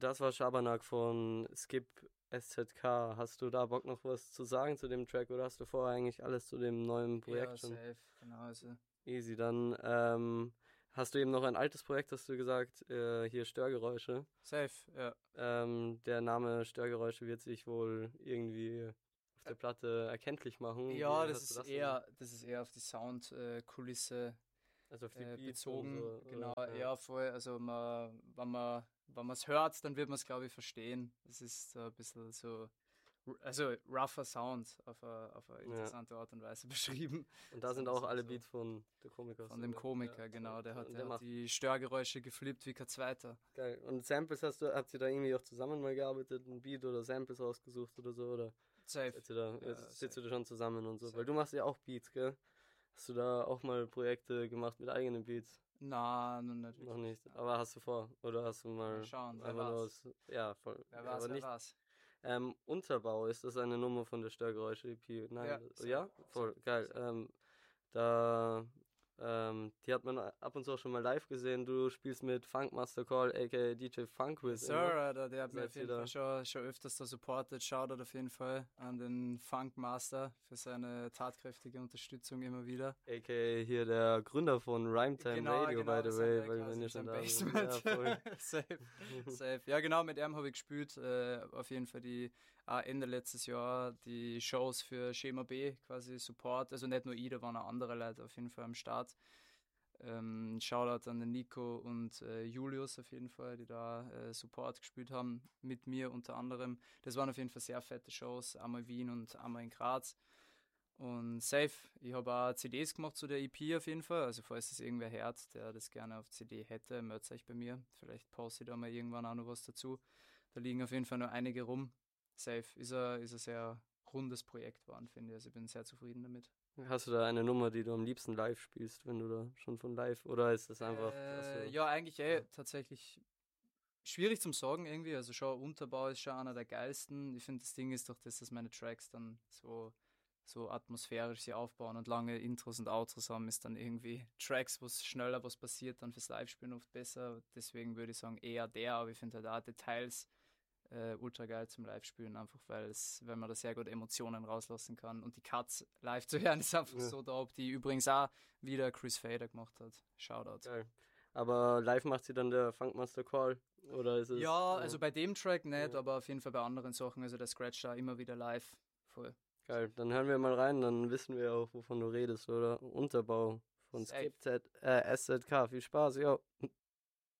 Das war Schabernack von Skip SZK. Hast du da Bock noch was zu sagen zu dem Track oder hast du vorher eigentlich alles zu dem neuen Projekt Ja, schon? safe, genau. Also. Easy, dann hast du eben noch ein altes Projekt, hast du gesagt, hier Störgeräusche. Safe, ja. Der Name Störgeräusche wird sich wohl irgendwie auf der Platte erkenntlich machen. Ja, Wie das hast du ist das denn? eher auf die Soundkulisse Also auf die Beats und bezogen. so, Genau, oder? Ja. ja, voll. Also wenn man es hört, dann wird man es, glaube ich, verstehen. Es ist ein bisschen so, also rougher Sound auf eine Ja. interessante Art und Weise beschrieben, Und da sagen sind wir es auch mal alle so. Beats von der Komikers, Von dem oder? Ja, Komiker, voll. genau. Und Der der hat macht die Störgeräusche geflippt wie kein zweiter. geil. Und Samples habt ihr da irgendwie auch zusammen mal gearbeitet, ein Beat oder Samples rausgesucht oder so, oder Safe. Ja, sitzt ihr safe. da schon zusammen und so? Weil Safe. du machst ja auch Beats, gell? Hast du da auch mal Projekte gemacht mit eigenen Beats? Na, noch nicht Noch wirklich. nicht. Na. Aber hast du vor? Oder hast du Mal mal schauen, wer einfach nur war's? aus, ja, voll, Wer ja, aber war's, wer nicht. war's? Unterbau, ist das eine Nummer von der Störgeräusche-EP? Ja, Nein, safe, ja? Voll, safe, geil. safe. Da, die hat man ab und zu auch schon mal live gesehen. Du spielst mit Funk Master Call, aka DJ Funkwiz Yes, Sir, immer. Alter, der hat mir auf Seid ihr jeden Fall da? schon öfters da supportet. Shoutout auf jeden Fall an den Funk Master für seine tatkräftige Unterstützung immer wieder. Aka hier der Gründer von Rhymetime Radio, by Genau, wir the sind way, da weil quasi wenn in ihr schon seinem da seid. Basement. Ja, voll. Safe, safe. Ja, genau, mit ihm habe ich gespielt. Auf jeden Fall Ende letztes Jahr die Shows für Schema B quasi Support. Also nicht nur ich, da waren auch andere Leute auf jeden Fall am Start. Shoutout an den Nico und Julius auf jeden Fall, die da Support gespielt haben, mit mir unter anderem. Das waren auf jeden Fall sehr fette Shows, einmal in Wien und einmal in Graz. Und safe, ich habe auch CDs gemacht zu der EP auf jeden Fall. Also falls es irgendwer hört, der das gerne auf CD hätte, meldet euch bei mir. Vielleicht poste ich da mal irgendwann auch noch was dazu. Da liegen auf jeden Fall noch einige rum. Safe, ist ein sehr rundes Projekt geworden, finde ich. Also ich bin sehr zufrieden damit. Hast du da eine Nummer, die du am liebsten live spielst, wenn du da schon von live, oder ist das einfach, also, Ja, eigentlich ja. tatsächlich schwierig zum Sagen irgendwie. Also schon Unterbau ist schon einer der geilsten. Ich finde, das Ding ist doch, dass meine Tracks dann so atmosphärisch sie aufbauen und lange Intros und Outros haben, ist dann irgendwie Tracks, wo es schneller was passiert, dann fürs Live-Spielen oft besser. Deswegen würde ich sagen eher der, aber ich finde halt auch Details ultra geil zum Live-Spielen, einfach weil man da sehr gut Emotionen rauslassen kann. Und die Cuts live zu hören ist einfach Ja, so dope, die übrigens auch wieder Chris Fader gemacht hat. Shoutout. geil. Aber live macht sie dann der Funkmaster Call, oder ist es, Ja, also bei dem Track nicht, ja. aber auf jeden Fall bei anderen Sachen. Also der Scratch da immer wieder live. Voll. Geil, dann hören wir mal rein, dann wissen wir auch, wovon du redest, oder? Unterbau von Safe. SZK. Viel Spaß, jo.